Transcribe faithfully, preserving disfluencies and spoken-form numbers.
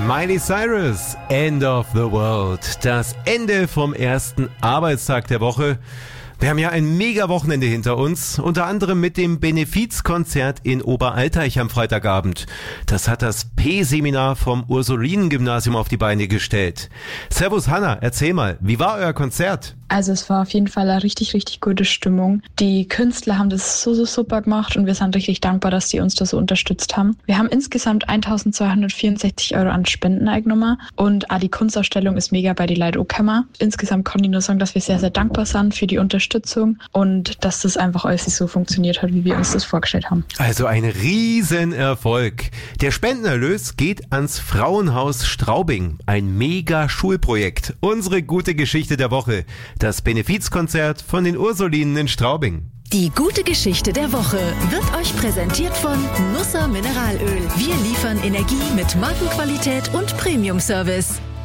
Miley Cyrus, End of the World. Das Ende vom ersten Arbeitstag der Woche. Wir haben ja ein Mega-Wochenende hinter uns, unter anderem mit dem Benefizkonzert in Oberalteich am Freitagabend. Das hat das P-Seminar vom Ursulinen-Gymnasium auf die Beine gestellt. Servus Hanna, erzähl mal, wie war euer Konzert? Also es war auf jeden Fall eine richtig, richtig gute Stimmung. Die Künstler haben das so, so super gemacht und wir sind richtig dankbar, dass die uns da so unterstützt haben. Wir haben insgesamt eintausendzweihundertvierundsechzig Euro an Spenden eingenommen und auch die Kunstausstellung ist mega bei die Leute angekommen. Insgesamt kann ich nur sagen, dass wir sehr, sehr dankbar sind für die Unterstützung und dass das einfach alles so funktioniert hat, wie wir uns das vorgestellt haben. Also ein Riesenerfolg. Der Spendenerlös geht ans Frauenhaus Straubing. Ein Mega-Schulprojekt. Unsere gute Geschichte der Woche. Das Benefizkonzert von den Ursulinen in Straubing. Die gute Geschichte der Woche wird euch präsentiert von Nusser Mineralöl. Wir liefern Energie mit Markenqualität und Premium-Service.